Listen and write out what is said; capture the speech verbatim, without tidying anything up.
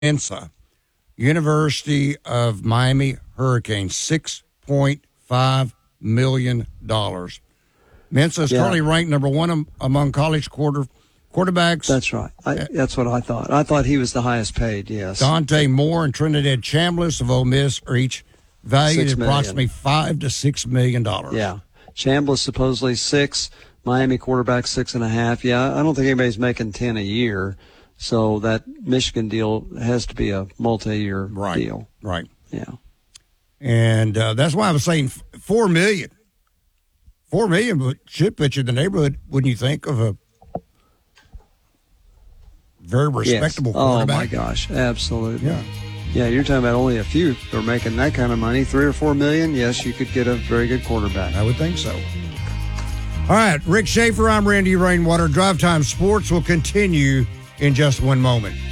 Mensa, University of Miami Hurricanes, six point five million dollars. Mensa is yeah. currently ranked number one among college quarter quarterbacks. That's right. I, that's what I thought. I thought he was the highest paid, yes. Dante Moore and Trinidad Chambliss of Ole Miss are each valued at approximately five to six million dollars. Yeah. Chambliss supposedly six, Miami quarterback six and a half. Yeah, I don't think anybody's making ten a year. So that Michigan deal has to be a multi-year right. deal. Right. Yeah. And uh, that's why I was saying four million. Four million should put you in the neighborhood, wouldn't you think, of a very respectable yes. quarterback? Oh, my gosh. Absolutely. Yeah. Yeah, you're talking about only a few that are making that kind of money. Three or four million, yes, you could get a very good quarterback. I would think so. All right, Rick Schaefer, I'm Randy Rainwater. Drive Time Sports will continue in just one moment.